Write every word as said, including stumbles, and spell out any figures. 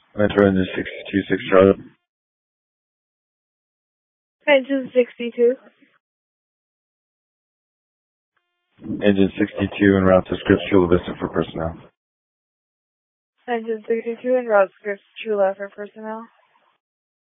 Metro Engine sixty-two, six Charlie. Engine sixty-two. Engine sixty-two en route to Scripps Chula Vista for personnel. Engine sixty-two en route to Scripps Chula for personnel.